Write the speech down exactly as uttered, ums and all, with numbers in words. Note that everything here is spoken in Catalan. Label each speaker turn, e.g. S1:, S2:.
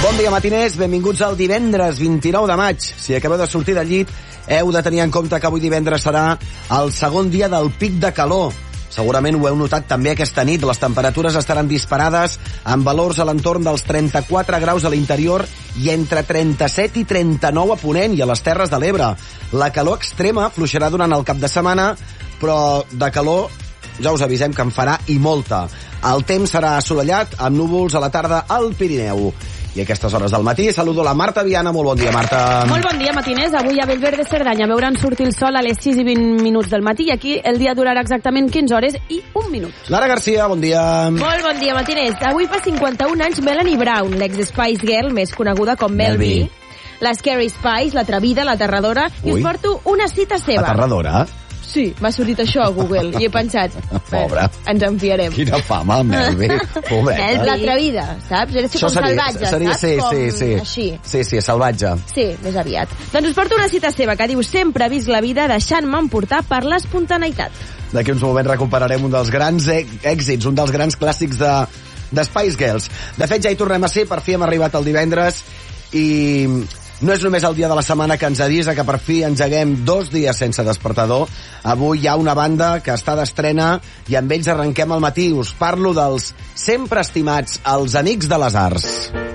S1: Bon dia, matiners. Benvinguts al divendres vint-i-nou de maig. Si acabeu de sortir del llit, heu de tenir en compte que avui divendres serà el segon dia del pic de calor. Segurament ho heu notat també aquesta nit. Les temperatures estaran disparades amb valors a l'entorn dels trenta-quatre graus a l'interior i entre trenta-set i trenta-nou a Ponent i a les Terres de l'Ebre. La calor extrema fluixarà durant el cap de setmana, però de calor ja us avisem que en farà i molta. El temps serà assolellat, amb núvols a la tarda al Pirineu. I a aquestes hores del matí saludo la Marta Viana. Molt bon dia, Marta.
S2: Molt bon dia, matiners. Avui a Bellver de Cerdanya veuran sortir el sol a les sis i vint minuts del matí i aquí el dia durarà exactament quinze hores i un minut.
S1: Lara Garcia, bon dia.
S3: Molt bon dia, matiners. Avui fa cinquanta-un anys Melanie Brown, l'ex-Spice Girl, més coneguda com Mel B. La Scary Spice, l'atrevida, l'aterradora, i us porto una cita seva.
S1: Aterradora?
S3: Sí, m'ha sortit això a Google i he pensat,
S1: Pobra.
S3: ens en fiarem.
S1: Quina fama, Melby. Pobreta.
S3: L'atrevida, saps? Eres com salvatge,
S1: seria,
S3: saps?
S1: Sí,
S3: com
S1: sí, sí.
S3: Així.
S1: Sí, sí, salvatge.
S3: Sí, més aviat. Doncs us porto una cita seva que diu: sempre he vist la vida deixant-me emportar per l'espontaneïtat.
S1: D'aquí uns moments recuperarem un dels grans èxits, un dels grans clàssics de, de Spice Girls. De fet, ja hi tornem a ser, per fi hem arribat el divendres i no és només el dia de la setmana que ens avisa que per fi engeguem dos dies sense despertador. Avui hi ha una banda que està d'estrena i amb ells arrenquem el matí. Us parlo dels sempre estimats Els Amics de les Arts.